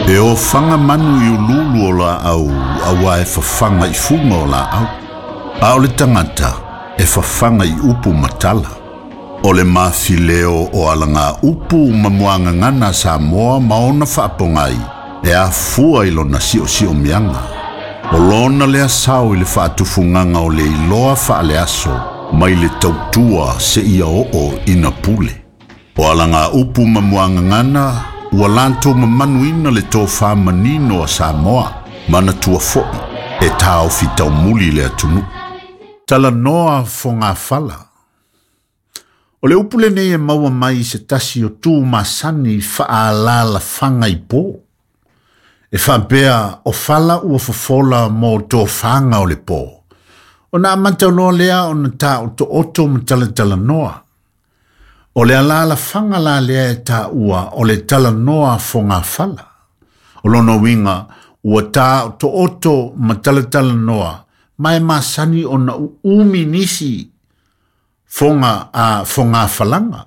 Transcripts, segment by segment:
E o fanga manu i ululu o la au, awa e fafanga I funga o la au. A o le tangata, e fafanga I upu matala. O le mafileo o alanga upu mamuanga ngana Samoa maona whaapongai, e a fua ilo na sio mianga. O lona le asau I le whaatufunganga o le iloa whaale aso, mai le tautua se ia o ina pule. O alanga upu mamuanga ngana, ua lanto mamanuina le tō whamanino a Samoa, mana tua foi, e tāo fitau muli le atunu. Tala noa fo ngā whala. O le upule nei e maua mai se tasi o tū masani whaalala whanga I pō. E whapea o whala ua fafola mō tō whanga o le pō. O nā mantau noa lea o na tā o tō oto matala noa. O le alala whanga la lea e tā ua o le tala noa fo ngā whala. O lono winga ua tā o tō oto matala noa mai masani o na umi nisi fo ngā whalanga.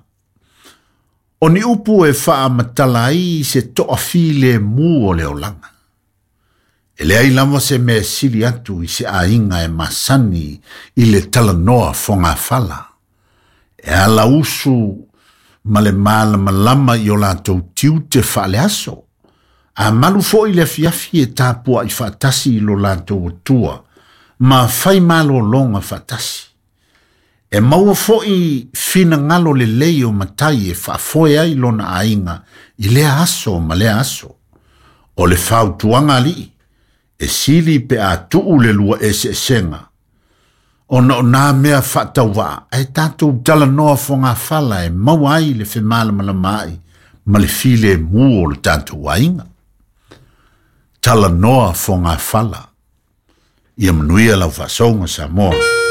O ni upu e wha matala ai se toa file mu o le olanga. E lea I lama se me siri atu I se ainga e masani I le tala noa fo ngā whala. E ala usu ma le malama I o lātou tiu te whaale aso. A malu fo I le fiafi e tāpua I whaatasi I lo lātou tua, ma whai malo longa whaatasi. E maua fo I fina ngalo le leo matai e whaafoe ai lona ainga I lea aso ma lea aso. O le whautuanga li, e sili pe a tuu le lua ese senga. O nā mea whaatauwa, e tātou tala noa fo ngā whala e mawai le whemala malamai, ma le file mua o le tātou wainga. Tala noa fo ngā whala. Ia manuia lau whasonga Samoa.